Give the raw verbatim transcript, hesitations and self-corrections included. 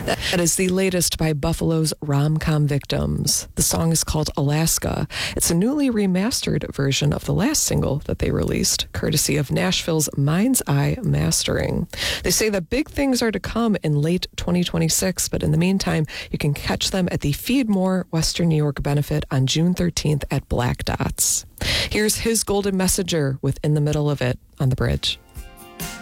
That is the latest by Buffalo's Rom-Com Victims. The song is called Alaska. It's a newly remastered version of the last single that they released, courtesy of Nashville's Mind's Eye Mastering. They say that big things are to come in late twenty twenty-six, but in the meantime, you can catch them at the Feed More Western New York benefit on June thirteenth at Black Dots. Here's His Golden Messenger with In the Middle of It on The Bridge.